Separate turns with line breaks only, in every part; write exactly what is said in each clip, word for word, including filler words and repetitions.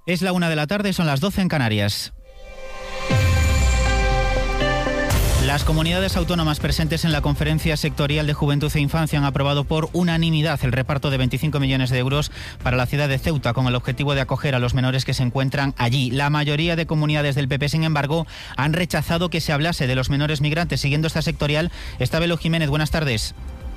Es la una de la tarde, son las doce en Canarias. Las comunidades autónomas presentes en la Conferencia Sectorial de Juventud e Infancia han aprobado por unanimidad el reparto de veinticinco millones de euros para la ciudad de Ceuta, con el objetivo de acoger a los menores que se encuentran allí. La mayoría de comunidades del P P, sin embargo, han rechazado que se hablase de los menores migrantes. Siguiendo esta sectorial, está Belu Jiménez. Buenas tardes.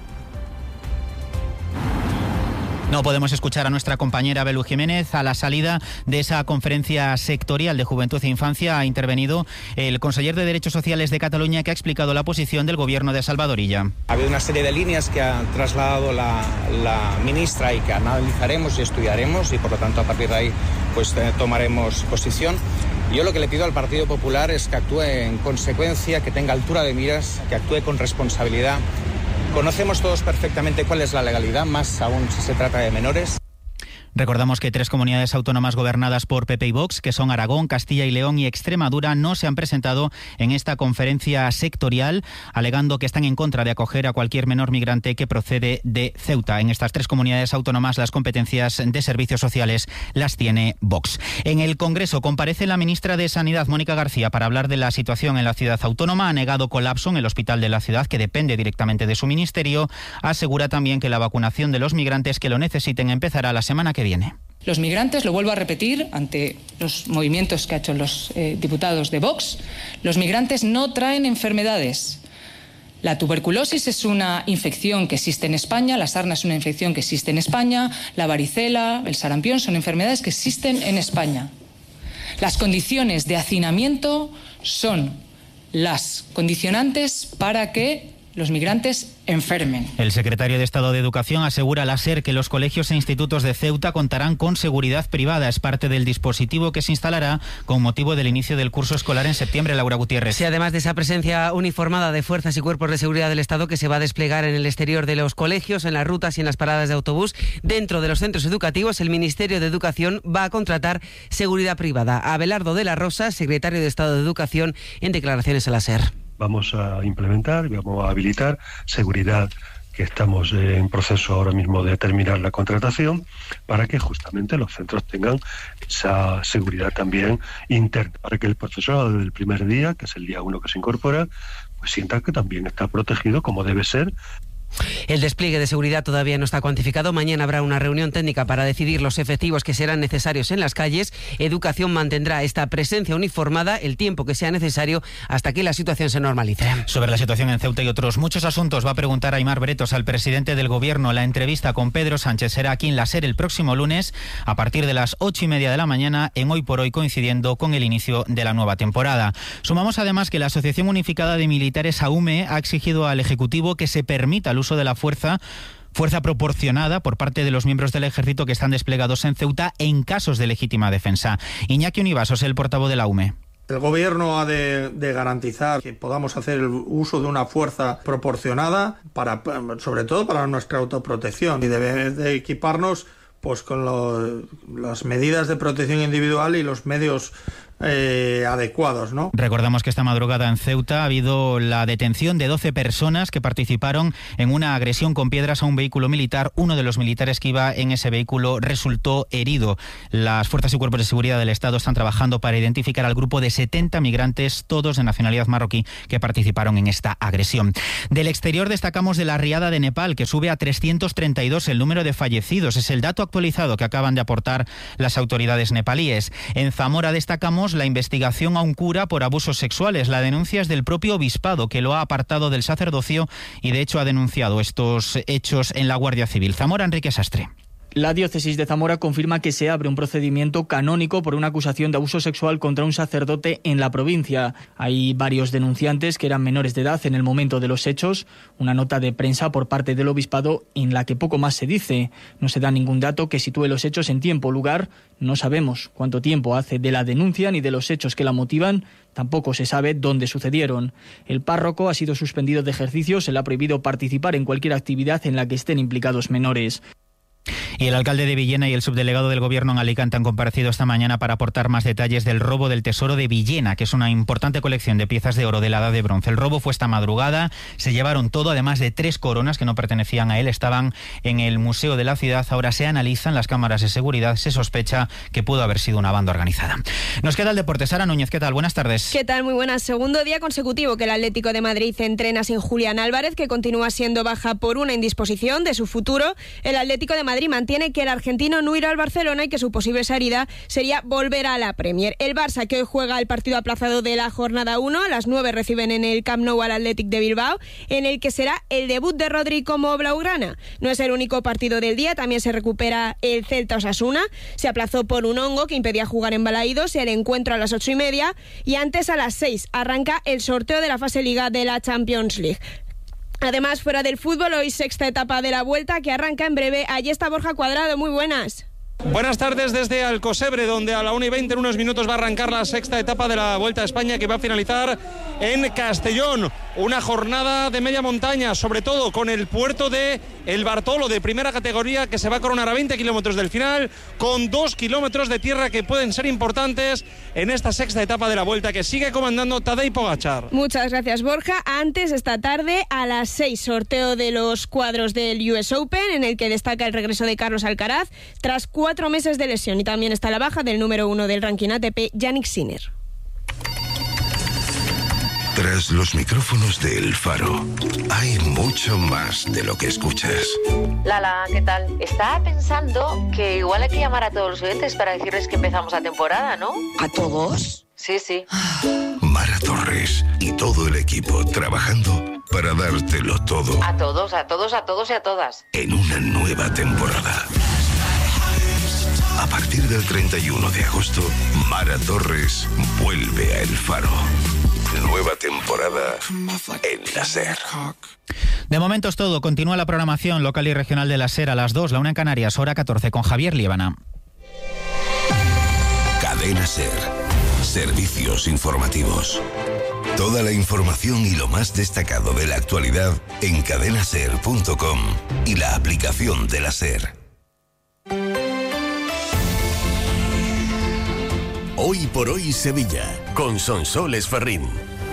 No podemos escuchar a nuestra compañera Belu Jiménez. A la salida de esa conferencia sectorial de Juventud e Infancia ha intervenido el conseller de Derechos Sociales de Cataluña, que ha explicado la posición del gobierno de Salvador Illa.
Ha habido una serie de líneas que ha trasladado la, la ministra y que analizaremos y estudiaremos, y por lo tanto a partir de ahí pues eh, tomaremos posición. Yo lo que le pido al Partido Popular es que actúe en consecuencia, que tenga altura de miras, que actúe con responsabilidad. Conocemos todos perfectamente cuál es la legalidad, más aún si se trata de menores.
Recordamos que tres comunidades autónomas gobernadas por P P y Vox, que son Aragón, Castilla y León y Extremadura, no se han presentado en esta conferencia sectorial, alegando que están en contra de acoger a cualquier menor migrante que procede de Ceuta. En estas tres comunidades autónomas las competencias de servicios sociales las tiene Vox. En el Congreso comparece la ministra de Sanidad, Mónica García, para hablar de la situación en la ciudad autónoma. Ha negado colapso en el hospital de la ciudad, que depende directamente de su ministerio. Asegura también que la vacunación de los migrantes que lo necesiten empezará la semana que viene. Viene.
Los migrantes, lo vuelvo a repetir ante los movimientos que han hecho los eh, diputados de Vox, los migrantes no traen enfermedades. La tuberculosis es una infección que existe en España, la sarna es una infección que existe en España, la varicela, el sarampión son enfermedades que existen en España. Las condiciones de hacinamiento son las condicionantes para que los migrantes enfermen.
El secretario de Estado de Educación asegura a la SER que los colegios e institutos de Ceuta contarán con seguridad privada. Es parte del dispositivo que se instalará con motivo del inicio del curso escolar en septiembre. Laura Gutiérrez.
Sí, además de esa presencia uniformada de fuerzas y cuerpos de seguridad del Estado que se va a desplegar en el exterior de los colegios, en las rutas y en las paradas de autobús, dentro de los centros educativos, el Ministerio de Educación va a contratar seguridad privada. Abelardo de la Rosa, secretario de Estado de Educación, en declaraciones a la SER.
Vamos a implementar y vamos a habilitar seguridad, que estamos en proceso ahora mismo de terminar la contratación, para que justamente los centros tengan esa seguridad también interna, para que el profesorado desde el primer día, que es el día uno que se incorpora, pues sienta que también está protegido como debe ser.
El despliegue de seguridad todavía no está cuantificado. Mañana habrá una reunión técnica para decidir los efectivos que serán necesarios en las calles. Educación mantendrá esta presencia uniformada el tiempo que sea necesario hasta que la situación se normalice.
Sobre la situación en Ceuta y otros muchos asuntos va a preguntar Aimar Bretos al presidente del Gobierno. La entrevista con Pedro Sánchez será aquí en la SER el próximo lunes a partir de las ocho y media de la mañana, en Hoy por Hoy, coincidiendo con el inicio de la nueva temporada. Sumamos además que la Asociación Unificada de Militares, AUME, ha exigido al Ejecutivo que se permita el uso de la fuerza fuerza proporcionada por parte de los miembros del Ejército que están desplegados en Ceuta en casos de legítima defensa. Iñaki Univasos, el portavoz de la AUME.
El Gobierno ha de, de garantizar que podamos hacer el uso de una fuerza proporcionada, para, sobre todo para nuestra autoprotección, y debe de equiparnos pues con lo, las medidas de protección individual y los medios Eh, adecuados, ¿no?
Recordamos que esta madrugada en Ceuta ha habido la detención de doce personas que participaron en una agresión con piedras a un vehículo militar. Uno de los militares que iba en ese vehículo resultó herido. Las fuerzas y cuerpos de seguridad del Estado están trabajando para identificar al grupo de setenta migrantes, todos de nacionalidad marroquí, que participaron en esta agresión. Del exterior destacamos de la riada de Nepal, que sube a trescientos treinta y dos el número de fallecidos. Es el dato actualizado que acaban de aportar las autoridades nepalíes. En Zamora destacamos la investigación a un cura por abusos sexuales. La denuncia es del propio obispado, que lo ha apartado del sacerdocio y de hecho ha denunciado estos hechos en la Guardia Civil. Zamora, Enrique Sastre.
La diócesis de Zamora confirma que se abre un procedimiento canónico por una acusación de abuso sexual contra un sacerdote en la provincia. Hay varios denunciantes que eran menores de edad en el momento de los hechos. Una nota de prensa por parte del obispado en la que poco más se dice. No se da ningún dato que sitúe los hechos en tiempo o lugar. No sabemos cuánto tiempo hace de la denuncia ni de los hechos que la motivan. Tampoco se sabe dónde sucedieron. El párroco ha sido suspendido de ejercicios. Se le ha prohibido participar en cualquier actividad en la que estén implicados menores.
Y el alcalde de Villena y el subdelegado del Gobierno en Alicante han comparecido esta mañana para aportar más detalles del robo del Tesoro de Villena, que es una importante colección de piezas de oro de la Edad de Bronce. El robo fue esta madrugada, se llevaron todo, además de tres coronas que no pertenecían a él, estaban en el Museo de la Ciudad. Ahora se analizan las cámaras de seguridad, se sospecha que pudo haber sido una banda organizada. Nos queda el deporte. Sara Núñez, ¿qué tal? Buenas tardes.
¿Qué tal? Muy buenas. Segundo día consecutivo que el Atlético de Madrid entrena sin Julián Álvarez, que continúa siendo baja por una indisposición de su futuro. El Atlético de Madrid mantiene que el argentino no irá al Barcelona y que su posible salida sería volver a la Premier. El Barça, que hoy juega el partido aplazado de la jornada uno, a las nueve reciben en el Camp Nou al Athletic de Bilbao, en el que será el debut de Rodri como blaugrana. No es el único partido del día, también se recupera el Celta Osasuna. Se aplazó por un hongo que impedía jugar en Balaídos, el encuentro a las ocho y media, y antes a las seis arranca el sorteo de la fase Liga de la Champions League. Además, fuera del fútbol, hoy sexta etapa de la Vuelta que arranca en breve. Allí está Borja Cuadrado, muy buenas.
Buenas tardes desde Alcosebre, donde a la una y veinte en unos minutos va a arrancar la sexta etapa de la Vuelta a España, que va a finalizar en Castellón. Una jornada de media montaña, sobre todo con el puerto de El Bartolo, de primera categoría, que se va a coronar a veinte kilómetros del final, con dos kilómetros de tierra que pueden ser importantes en esta sexta etapa de la Vuelta, que sigue comandando Tadej Pogačar.
Muchas gracias, Borja. Antes, esta tarde, a las seis, sorteo de los cuadros del U S Open, en el que destaca el regreso de Carlos Alcaraz, tras cuatro meses de lesión, y también está la baja del número uno del ranking A T P, Jannik Sinner.
Tras los micrófonos de El Faro, hay mucho más de lo que escuchas.
Lala, ¿qué tal? Estaba pensando que igual hay que llamar a todos los oyentes para decirles que empezamos la temporada, ¿no?
¿A todos?
Sí, sí.
Mara Torres y todo el equipo trabajando para dártelo todo.
A todos, a todos, a todos y a todas.
En una nueva temporada. A partir del treinta y uno de agosto, Mara Torres vuelve a El Faro. Nueva temporada en la SER.
De momento es todo. Continúa la programación local y regional de la SER a las dos, la una en Canarias, hora catorce, con Javier Líbana.
Cadena SER. Servicios informativos. Toda la información y lo más destacado de la actualidad en cadena ser punto com y la aplicación de la SER.
Hoy por hoy Sevilla, con Sonsoles Ferrín.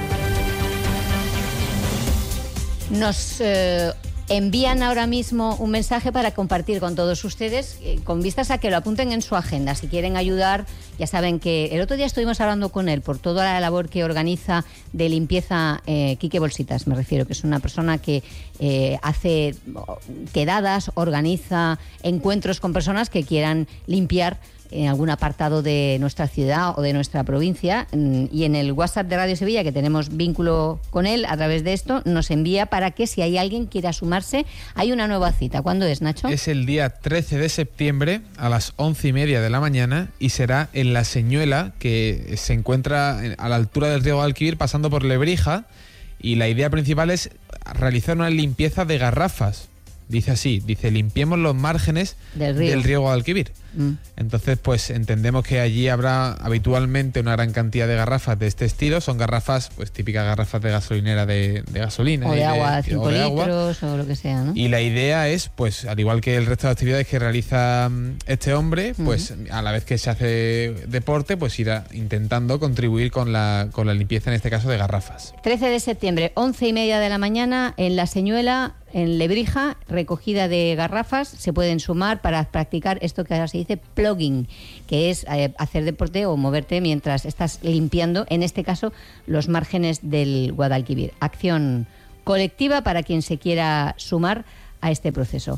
Nos eh, envían ahora mismo un mensaje para compartir con todos ustedes, eh, con vistas a que lo apunten en su agenda. Si quieren ayudar, ya saben que el otro día estuvimos hablando con él por toda la labor que organiza de limpieza, eh, Quique Bolsitas, me refiero, que es una persona que eh, hace quedadas, organiza encuentros con personas que quieran limpiar en algún apartado de nuestra ciudad o de nuestra provincia, y en el WhatsApp de Radio Sevilla, que tenemos vínculo con él a través de esto, nos envía para que si hay alguien quiera sumarse, hay una nueva cita. ¿Cuándo es, Nacho?
Es el día trece de septiembre a las once y media de la mañana y será en La Señuela, que se encuentra a la altura del río Guadalquivir, pasando por Lebrija, y la idea principal es realizar una limpieza de garrafas. Dice así, dice, limpiemos los márgenes del río, del río Guadalquivir. Mm. Entonces, pues entendemos que allí habrá habitualmente una gran cantidad de garrafas de este estilo. Son garrafas, pues típicas garrafas de gasolinera de, de gasolina.
O de, de agua, cinco
litros
agua. O lo que sea, ¿no?
Y la idea es, pues, al igual que el resto de actividades que realiza este hombre, pues mm. a la vez que se hace deporte, pues ir intentando contribuir con la, con la limpieza, en este caso, de garrafas.
trece de septiembre, once y media de la mañana, en La Señuela, en Lebrija, recogida de garrafas. Se pueden sumar para practicar esto que ahora se dice plugging, que es eh, hacer deporte o moverte mientras estás limpiando, en este caso, los márgenes del Guadalquivir. Acción colectiva para quien se quiera sumar a este proceso.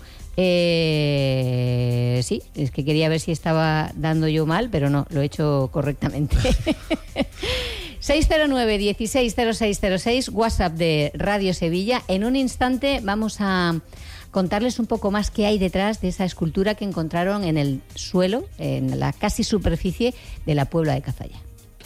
Eh, sí, es que quería ver si estaba dando yo mal, pero no, lo he hecho correctamente. seis cero nueve, dieciséis cero seis cero seis, WhatsApp de Radio Sevilla. En un instante vamos a contarles un poco más qué hay detrás de esa escultura que encontraron en el suelo, en la casi superficie de la Puebla de Cazalla.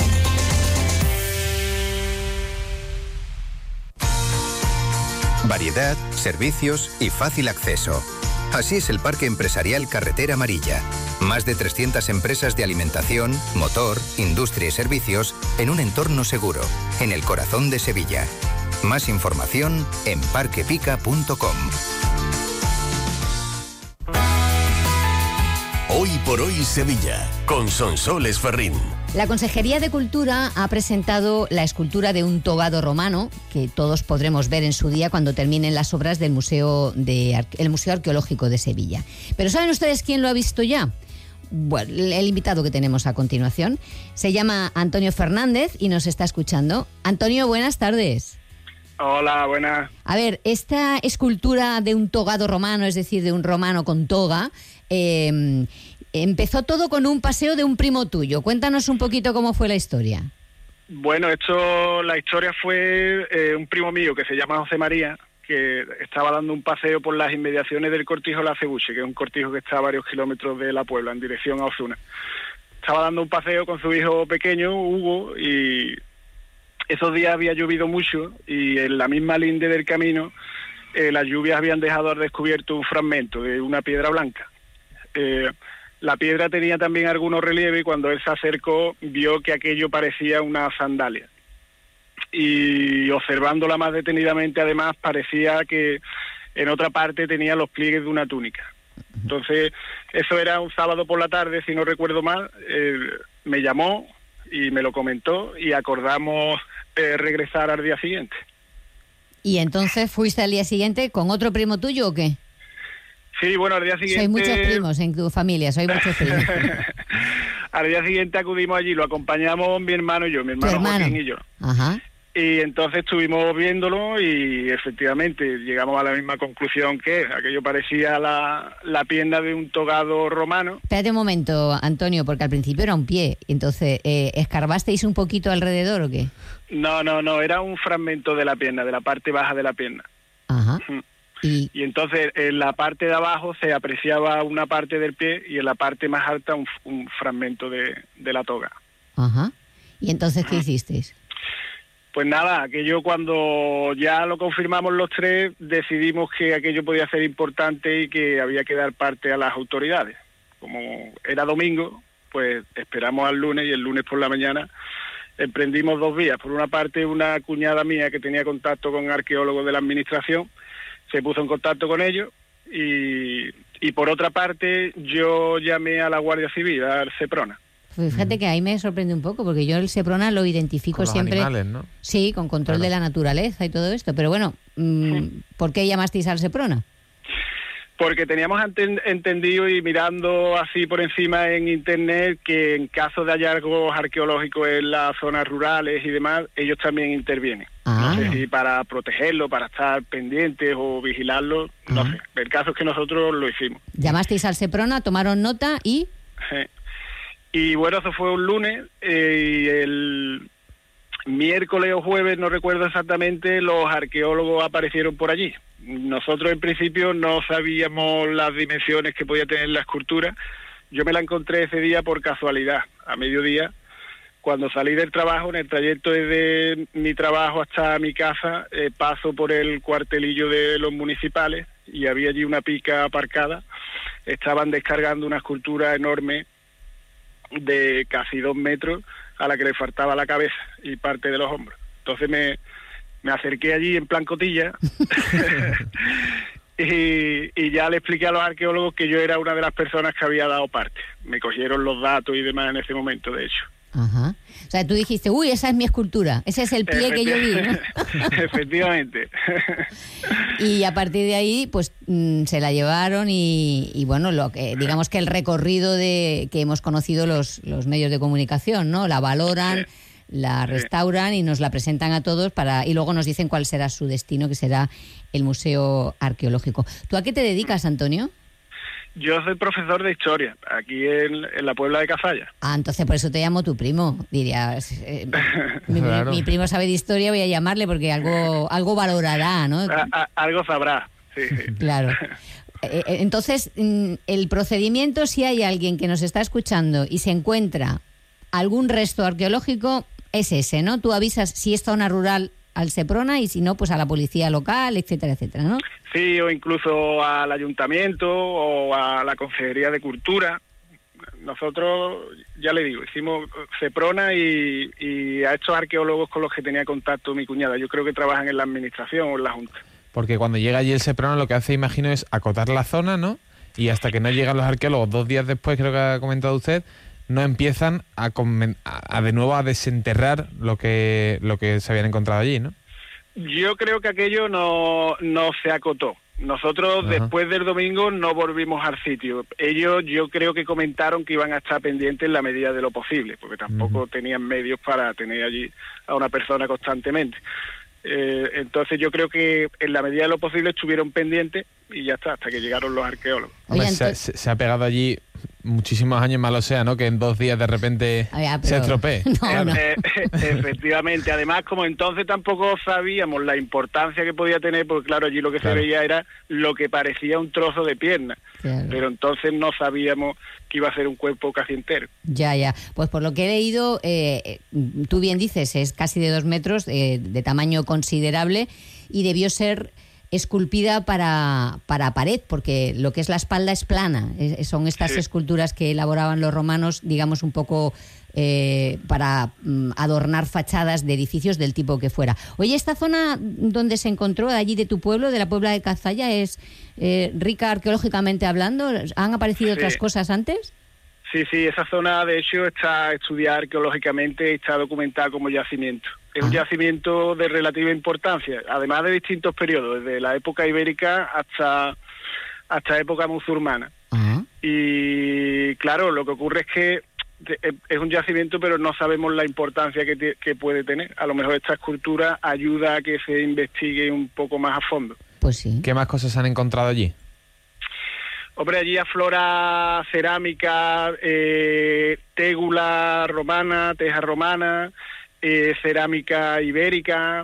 Variedad, servicios y fácil acceso. Así es el Parque Empresarial Carretera Amarilla. Más de trescientas empresas de alimentación, motor, industria y servicios en un entorno seguro, en el corazón de Sevilla. Más información en parque pica punto com.
Hoy por Hoy Sevilla, con Sonsoles Ferrín.
La Consejería de Cultura ha presentado la escultura de un togado romano que todos podremos ver en su día cuando terminen las obras del Museo, de, el Museo Arqueológico de Sevilla. Pero ¿saben ustedes quién lo ha visto ya? Bueno, el invitado que tenemos a continuación se llama Antonio Fernández y nos está escuchando. Antonio, buenas tardes.
Hola, buenas.
A ver, esta escultura de un togado romano, es decir, de un romano con toga, eh, empezó todo con un paseo de un primo tuyo. Cuéntanos un poquito cómo fue la historia.
Bueno, esto, la historia fue eh, un primo mío que se llama José María, que estaba dando un paseo por las inmediaciones del Cortijo La Cebuche, que es un cortijo que está a varios kilómetros de La Puebla, en dirección a Osuna. Estaba dando un paseo con su hijo pequeño, Hugo, y esos días había llovido mucho, y en la misma linde del camino eh, las lluvias habían dejado al descubierto un fragmento de una piedra blanca. Eh, la piedra tenía también algunos relieves y cuando él se acercó vio que aquello parecía una sandalia. Y observándola más detenidamente, además, parecía que en otra parte tenía los pliegues de una túnica. Entonces, eso era un sábado por la tarde, si no recuerdo mal, eh, me llamó y me lo comentó y acordamos eh, regresar al día siguiente.
¿Y entonces fuiste al día siguiente con otro primo tuyo o qué?
Sí, bueno, al día siguiente...
Soy muchos primos en tu familia, soy muchos primos.
Al día siguiente acudimos allí, lo acompañamos mi hermano y yo, mi hermano, hermano? Joaquín y yo.
Ajá.
Y entonces estuvimos viéndolo y efectivamente llegamos a la misma conclusión que aquello parecía la, la pierna de un togado romano.
Espérate un momento, Antonio, porque al principio era un pie. Entonces, eh, ¿escarbasteis un poquito alrededor o qué?
No, no, no, era un fragmento de la pierna, de la parte baja de la pierna.
Ajá.
Y, y entonces en la parte de abajo se apreciaba una parte del pie y en la parte más alta un, un fragmento de, de la toga.
Ajá. ¿Y entonces qué hicisteis?
Pues nada, aquello cuando ya lo confirmamos los tres, decidimos que aquello podía ser importante y que había que dar parte a las autoridades. Como era domingo, pues esperamos al lunes y el lunes por la mañana emprendimos dos vías. Por una parte, una cuñada mía que tenía contacto con arqueólogos de la administración, se puso en contacto con ellos y, y por otra parte yo llamé a la Guardia Civil, al Seprona.
Fíjate que ahí me sorprende un poco, porque yo el Seprona lo identifico
con los
siempre...
animales, ¿no?
Sí, con control claro. de la naturaleza y todo esto. Pero bueno, mmm, ¿por qué llamasteis al Seprona?
Porque teníamos enten- entendido y mirando así por encima en internet que en caso de hallazgos arqueológicos en las zonas rurales y demás, ellos también intervienen.
Ah.
No sé si para protegerlo, para estar pendientes o vigilarlo, no ah. sé. El caso es que nosotros lo hicimos.
Llamasteis al Seprona, tomaron nota y...
Sí. Y bueno, eso fue un lunes eh, y el miércoles o jueves, no recuerdo exactamente, los arqueólogos aparecieron por allí. Nosotros en principio no sabíamos las dimensiones que podía tener la escultura. Yo me la encontré ese día por casualidad, a mediodía. Cuando salí del trabajo, en el trayecto desde mi trabajo hasta mi casa, eh, paso por el cuartelillo de los municipales y había allí una pica aparcada. Estaban descargando una escultura enorme de casi dos metros a la que le faltaba la cabeza y parte de los hombros. Entonces me, me acerqué allí en plan cotilla y, y ya le expliqué a los arqueólogos que yo era una de las personas que había dado parte. Me cogieron los datos y demás en ese momento, de hecho.
Ajá. O sea, tú dijiste, uy, esa es mi escultura, ese es el pie que yo vi, ¿no?
Efectivamente.
Y a partir de ahí, pues mmm, se la llevaron y, y bueno, lo que digamos que el recorrido de que hemos conocido los, los medios de comunicación, ¿no? La valoran, sí. la restauran y nos la presentan a todos para y luego nos dicen cuál será su destino, que será el Museo Arqueológico. ¿Tú a qué te dedicas, Antonio?
Yo soy profesor de historia, aquí en, en la Puebla de Cazalla.
Ah, entonces por eso te llamo tu primo, dirías. Eh, mi, claro. mi, mi primo sabe de historia, voy a llamarle porque algo algo valorará, ¿no?
A, a, algo sabrá, sí, sí.
Claro. Eh, entonces, el procedimiento, si hay alguien que nos está escuchando y se encuentra algún resto arqueológico, es ese, ¿no? Tú avisas si es zona rural al Seprona y si no, pues a la policía local, etcétera, etcétera, ¿no?
Sí, o incluso al ayuntamiento o a la Consejería de Cultura. Nosotros, ya le digo, hicimos Seprona y, y a estos arqueólogos con los que tenía contacto mi cuñada. Yo creo que trabajan en la administración o en la Junta.
Porque cuando llega allí el Seprona lo que hace, imagino, es acotar la zona, ¿no? y hasta que no llegan los arqueólogos, dos días después, creo que ha comentado usted, no empiezan a, a, a de nuevo a desenterrar lo que lo que se habían encontrado allí, ¿no?
Yo creo que aquello no, no se acotó. Nosotros Ajá. después del domingo no volvimos al sitio. Ellos yo creo que comentaron que iban a estar pendientes en la medida de lo posible, porque tampoco uh-huh. tenían medios para tener allí a una persona constantemente. Eh, entonces yo creo que en la medida de lo posible estuvieron pendientes y ya está, hasta que llegaron los arqueólogos.
Oye, se, se, se ha pegado allí muchísimos años, malo sea, ¿no? Que en dos días de repente Oye, pero... se estropee.
No, claro. no. Eh, eh, efectivamente, además como entonces tampoco sabíamos la importancia que podía tener, porque claro, allí lo que claro. se veía era lo que parecía un trozo de pierna, claro. pero entonces no sabíamos que iba a ser un cuerpo casi entero.
Ya, ya. Pues por lo que he leído, eh, tú bien dices, es casi de dos metros, eh, de tamaño considerable, y debió ser esculpida para, para pared, porque lo que es la espalda es plana. Es, son estas sí. esculturas que elaboraban los romanos, digamos, un poco eh, para mm, adornar fachadas de edificios del tipo que fuera. Oye, esta zona donde se encontró, allí de tu pueblo, de la Puebla de Cazalla, ¿es eh, rica arqueológicamente hablando? ¿Han aparecido sí. otras cosas antes?
Sí, sí, esa zona de hecho está estudiada arqueológicamente y está documentada como yacimiento. Es un yacimiento de relativa importancia, además de distintos periodos, desde la época ibérica hasta hasta época musulmana. Uh-huh. Y claro, lo que ocurre es que es un yacimiento, pero no sabemos la importancia que, te, que puede tener. A lo mejor esta escultura ayuda a que se investigue un poco más a fondo.
Pues sí.
¿Qué más cosas han encontrado allí?
Hombre, allí aflora cerámica, eh, tégula romana, teja romana, eh, cerámica ibérica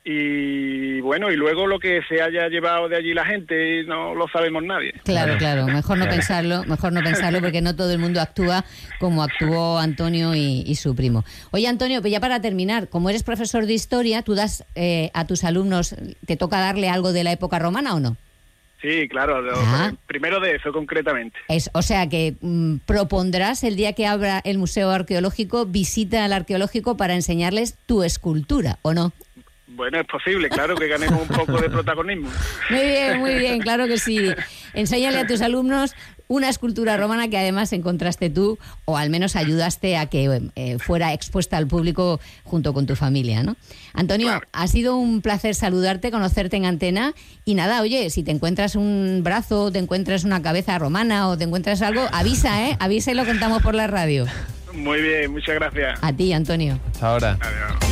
y bueno, y luego lo que se haya llevado de allí la gente no lo sabemos nadie.
Claro, claro, mejor no pensarlo, mejor no pensarlo porque no todo el mundo actúa como actuó Antonio y, y su primo. Oye, Antonio, pues ya para terminar, como eres profesor de historia, ¿tú das eh, a tus alumnos, te toca darle algo de la época romana o no?
Sí, claro, lo, ah. primero de eso concretamente.
Es, o sea que mm, propondrás el día que abra el Museo Arqueológico, visita al arqueológico para enseñarles tu escultura, ¿o no?
Bueno, es posible, claro, que ganemos un poco de protagonismo.
Muy bien, muy bien, claro que sí. Enséñale a tus alumnos una escultura romana que además encontraste tú, o al menos ayudaste a que eh, fuera expuesta al público junto con tu familia, ¿no? Antonio, claro. Ha sido un placer saludarte, conocerte en antena, y nada, oye, si te encuentras un brazo, te encuentras una cabeza romana o te encuentras algo, avisa, ¿eh? Avisa y lo contamos por la radio.
Muy bien, muchas gracias.
A ti, Antonio.
Hasta ahora.
Adiós.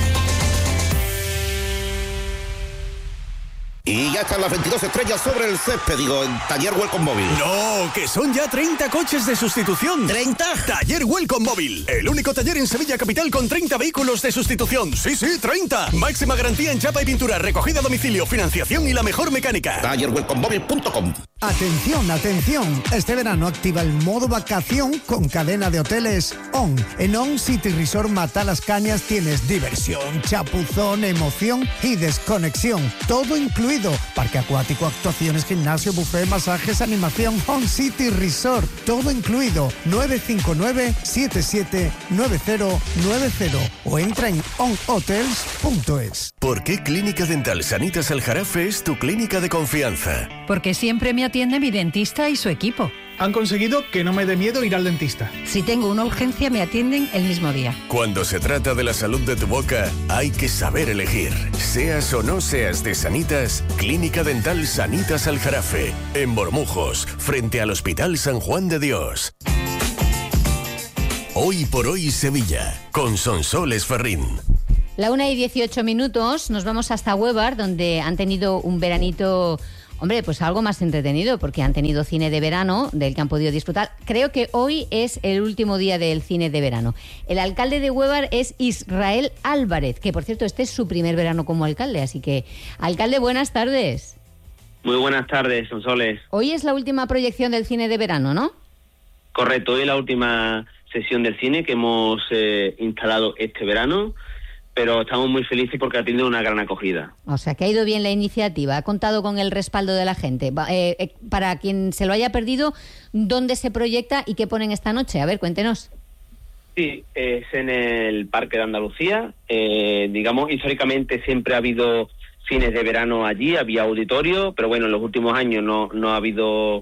Y ya están las veintidós estrellas sobre el césped, digo, en Taller Welcome Móvil.
No, que son ya treinta coches de sustitución.
¿treinta?
Taller Welcome Móvil, el único taller en Sevilla capital con treinta vehículos de sustitución. Sí, sí, treinta. Máxima garantía en chapa y pintura, recogida a domicilio, financiación y la mejor mecánica.
taller welcome móvil punto com.
Atención, atención. Este verano activa el modo vacación con cadena de hoteles ON. En ON City Resort Matalas Cañas tienes diversión, chapuzón, emoción y desconexión. Todo incluido. Parque acuático, actuaciones, gimnasio, buffet, masajes, animación. ON City Resort. Todo incluido. nueve cinco nueve, siete siete nueve cero nueve cero o entra en on hotels punto es.
¿Por qué Clínica Dental Sanitas Aljarafe es tu clínica de confianza?
Porque siempre me atiende mi dentista y su equipo.
Han conseguido que no me dé miedo ir al dentista.
Si tengo una urgencia, me atienden el mismo día.
Cuando se trata de la salud de tu boca, hay que saber elegir. Seas o no seas de Sanitas, Clínica Dental Sanitas Aljarafe, en Bormujos, frente al Hospital San Juan de Dios. Hoy por hoy Sevilla, con Sonsoles Ferrín.
La una y dieciocho minutos, nos vamos hasta Huevar, donde han tenido un veranito... Hombre, pues algo más entretenido, porque han tenido cine de verano del que han podido disfrutar. Creo que hoy es el último día del cine de verano. El alcalde de Huevar es Israel Álvarez, que por cierto este es su primer verano como alcalde, así que, alcalde, buenas tardes.
Muy buenas tardes, Sonsoles.
Hoy es la última proyección del cine de verano, ¿no?
Correcto, hoy es la última sesión del cine que hemos eh, instalado este verano, pero estamos muy felices porque ha tenido una gran acogida.
O sea, que ha ido bien la iniciativa, ha contado con el respaldo de la gente. Eh, eh, para quien se lo haya perdido, ¿dónde se proyecta y qué ponen esta noche? A ver, cuéntenos.
Sí, es en el Parque de Andalucía. Eh, digamos, históricamente siempre ha habido cines de verano allí, había auditorio, pero bueno, en los últimos años no, no ha habido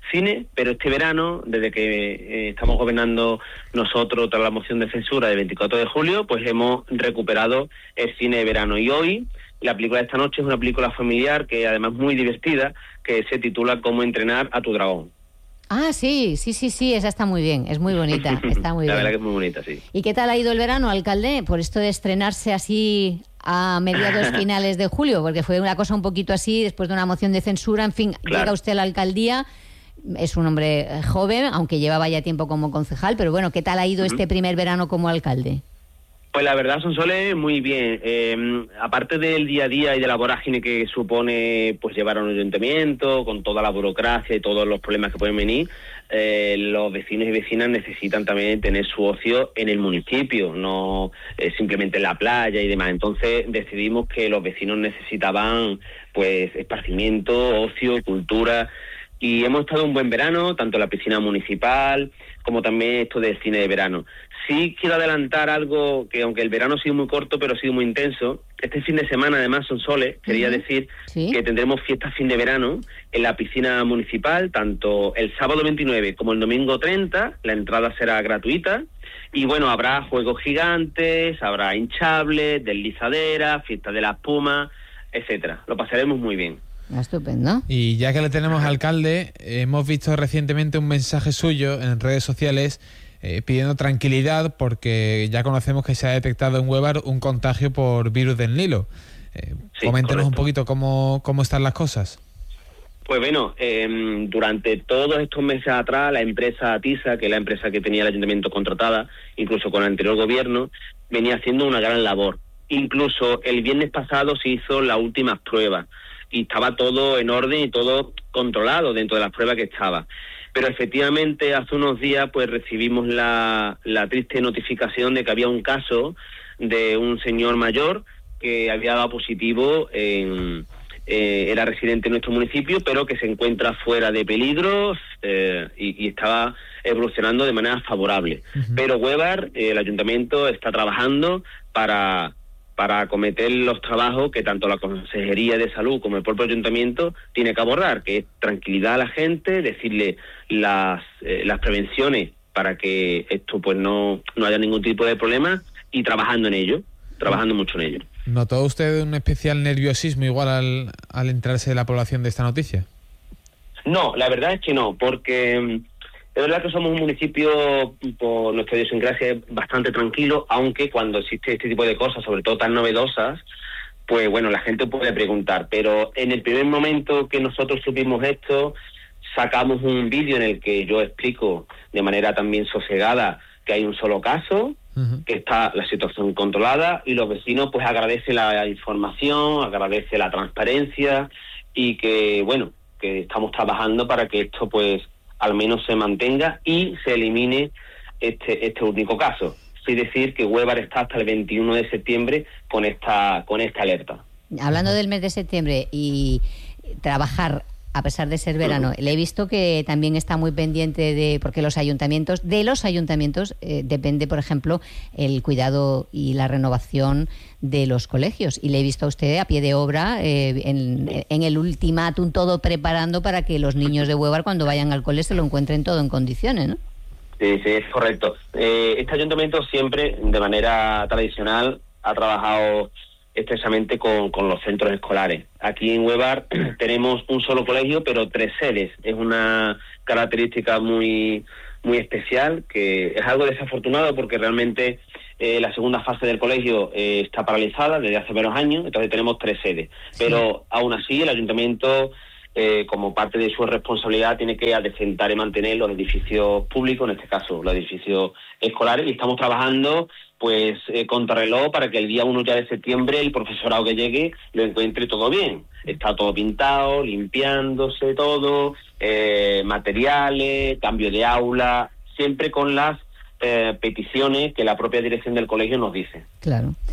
cine, pero este verano, desde que eh, estamos gobernando nosotros tras la moción de censura del veinticuatro de julio, pues hemos recuperado el cine de verano. Y hoy, la película de esta noche es una película familiar que además muy divertida, que se titula Cómo entrenar a tu dragón.
Ah, sí, sí, sí, sí, esa está muy bien, es muy bonita, está muy
la
bien.
verdad que es muy bonita, sí.
¿Y qué tal ha ido el verano, alcalde? Por esto de estrenarse así a mediados finales de julio, porque fue una cosa un poquito así, después de una moción de censura, en fin, claro. Llega usted a la alcaldía, es un hombre joven, aunque llevaba ya tiempo como concejal, pero bueno, ¿qué tal ha ido uh-huh. este primer verano como alcalde?
Pues la verdad, Sonsoles, muy bien. Eh, aparte del día a día y de la vorágine que supone pues llevar a un ayuntamiento, con toda la burocracia y todos los problemas que pueden venir, eh, los vecinos y vecinas necesitan también tener su ocio en el municipio, no eh, simplemente en la playa y demás. Entonces decidimos que los vecinos necesitaban pues esparcimiento, ocio, cultura, y hemos estado un buen verano, tanto en la piscina municipal como también esto del cine de verano. Sí quiero adelantar algo que, aunque el verano ha sido muy corto, pero ha sido muy intenso. Este fin de semana, además, Sonsoles, quería uh-huh. decir ¿Sí? que tendremos fiesta fin de verano en la piscina municipal, tanto el sábado veintinueve como el domingo treinta. La entrada será gratuita. Y bueno, habrá juegos gigantes, habrá hinchables, deslizaderas, fiesta de la espuma, etcétera. Lo pasaremos muy bien.
Estupendo.
Y ya que le tenemos alcalde, hemos visto recientemente un mensaje suyo en redes sociales eh, pidiendo tranquilidad porque ya conocemos que se ha detectado en Huévar un contagio por virus del Nilo. Eh, sí, coméntenos correcto. un poquito cómo, cómo están las cosas.
Pues bueno, eh, durante todos estos meses atrás, la empresa ATISA, que es la empresa que tenía el ayuntamiento contratada, incluso con el anterior gobierno, venía haciendo una gran labor. Incluso el viernes pasado se hizo las últimas pruebas y estaba todo en orden y todo controlado dentro de las pruebas que estaba. Pero efectivamente hace unos días pues recibimos la, la triste notificación de que había un caso de un señor mayor que había dado positivo, en, eh, era residente en nuestro municipio, pero que se encuentra fuera de peligro eh, y, y estaba evolucionando de manera favorable. Uh-huh. Pero Huévar, eh, el ayuntamiento está trabajando para... para acometer los trabajos que tanto la Consejería de Salud como el propio Ayuntamiento tiene que abordar, que es tranquilidad a la gente, decirle las eh, las prevenciones para que esto pues no, no haya ningún tipo de problema y trabajando en ello, trabajando mucho en ello.
¿Notó usted un especial nerviosismo igual al, al enterarse de la población de esta noticia?
No, la verdad es que no, porque... Es verdad que somos un municipio, por nuestra idiosincrasia, bastante tranquilo, aunque cuando existe este tipo de cosas, sobre todo tan novedosas, pues bueno, la gente puede preguntar. Pero en el primer momento que nosotros supimos esto, sacamos un vídeo en el que yo explico de manera también sosegada que hay un solo caso, uh-huh. que está la situación controlada, y los vecinos pues agradecen la información, agradecen la transparencia, y que, bueno, que estamos trabajando para que esto pues al menos se mantenga y se elimine este este único caso. Es decir, que Huévar está hasta el veintiuno de septiembre con esta con esta alerta.
Hablando del mes de septiembre y trabajar a pesar de ser verano, le he visto que también está muy pendiente de, porque los ayuntamientos, de los ayuntamientos eh, depende, por ejemplo, el cuidado y la renovación de los colegios. Y le he visto a usted a pie de obra eh, en, en el ultimátum, todo preparando para que los niños de Huévar cuando vayan al cole se lo encuentren todo en condiciones, ¿no?
Sí, sí, es correcto. Eh, este ayuntamiento siempre, de manera tradicional, ha trabajado estrechamente con, con los centros escolares. Aquí en Huévar tenemos un solo colegio, pero tres sedes. Es una característica muy muy especial, que es algo desafortunado porque realmente eh, la segunda fase del colegio eh, está paralizada desde hace varios años, entonces tenemos tres sedes. Sí. Pero aún así el ayuntamiento, eh, como parte de su responsabilidad, tiene que adecentar y mantener los edificios públicos, en este caso los edificios escolares, y estamos trabajando pues eh, contrarreloj para que el día uno ya de septiembre el profesorado que llegue lo encuentre todo bien. Está todo pintado, limpiándose todo, eh, materiales, cambio de aula, siempre con las eh, peticiones que la propia dirección del colegio nos dice.
Claro.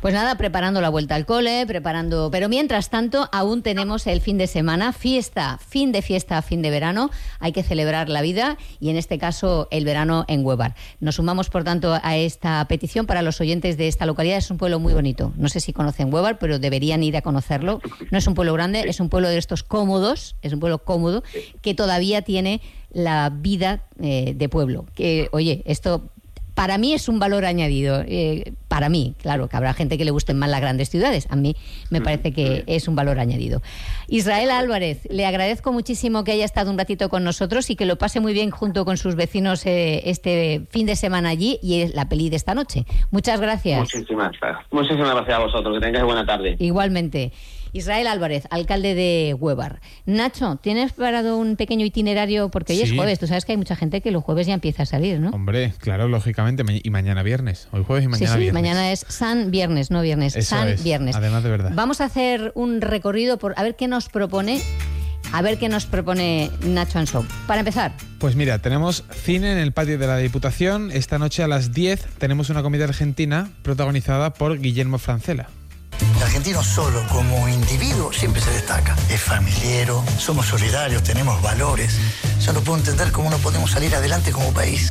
Pues nada, preparando la vuelta al cole, preparando... Pero mientras tanto, aún tenemos el fin de semana, fiesta, fin de fiesta, fin de verano. Hay que celebrar la vida y en este caso el verano en Huévar. Nos sumamos, por tanto, a esta petición para los oyentes de esta localidad. Es un pueblo muy bonito. No sé si conocen Huévar, pero deberían ir a conocerlo. No es un pueblo grande, es un pueblo de estos cómodos, es un pueblo cómodo que todavía tiene la vida eh, de pueblo. Que, oye, esto... Para mí es un valor añadido. Eh, para mí, claro, que habrá gente que le gusten más las grandes ciudades. A mí me parece que es un valor añadido. Israel Álvarez, le agradezco muchísimo que haya estado un ratito con nosotros y que lo pase muy bien junto con sus vecinos eh, este fin de semana allí y la peli de esta noche. Muchas gracias.
Muchísimas, muchísimas gracias a vosotros. Que tengáis buena tarde.
Igualmente. Israel Álvarez, alcalde de Huévar. Nacho, ¿tienes preparado un pequeño itinerario? Porque hoy sí. es jueves, tú sabes que hay mucha gente que los jueves ya empieza a salir, ¿no?
Hombre, claro, lógicamente, y mañana viernes. Hoy jueves y mañana
sí, sí,
viernes.
mañana es San Viernes, no viernes,
Eso
San
es,
Viernes.
Además de verdad.
Vamos a hacer un recorrido por a ver qué nos propone, a ver qué nos propone Nacho Ansó. Para empezar.
Pues mira, tenemos cine en el patio de la Diputación. Esta noche a las diez tenemos una comedia argentina protagonizada por Guillermo Francella.
El argentino solo, como individuo, siempre se destaca. Es familiero, somos solidarios, tenemos valores. Yo no puedo entender cómo no podemos salir adelante como país.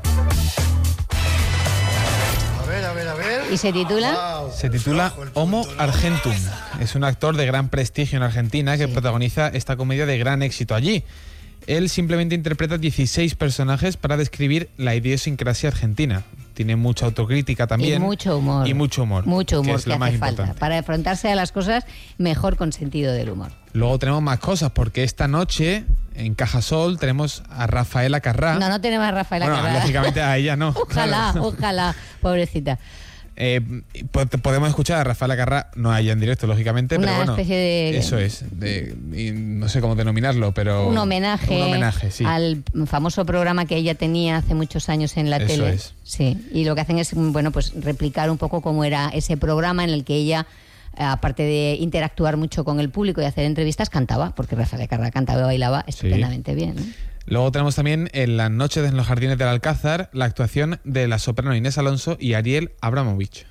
A ver, a ver, a ver. ¿Y se titula?
Se titula Homo Argentum. Es un actor de gran prestigio en Argentina que sí. protagoniza esta comedia de gran éxito allí. Él simplemente interpreta dieciséis personajes para describir la idiosincrasia argentina. Tiene mucha autocrítica también.
Y mucho humor.
Y mucho humor.
Mucho humor,
que, es
que
lo
hace
más
falta.
importante.
Para afrontarse a las cosas mejor con sentido del humor.
Luego tenemos más cosas, porque esta noche en Cajasol tenemos a Rafaela Carrá.
No, no tenemos a Rafaela
bueno,
Carrá.
Lógicamente a ella no.
Ojalá,
claro.
ojalá, pobrecita.
Eh, podemos escuchar a Rafaela Carrá, no a ella en directo, lógicamente,
una
pero bueno,
especie de...
eso es, de, no sé cómo denominarlo, pero...
Un homenaje,
un homenaje sí.
al famoso programa que ella tenía hace muchos años en la
eso
tele.
Es.
Sí, y lo que hacen es, bueno, pues replicar un poco cómo era ese programa en el que ella, aparte de interactuar mucho con el público y hacer entrevistas, cantaba, porque Rafaela Carrá cantaba y bailaba estupendamente sí. bien, ¿no?
Luego tenemos también en la noche de los Jardines del Alcázar la actuación de la soprano Inés Alonso y Ariel Abramovich.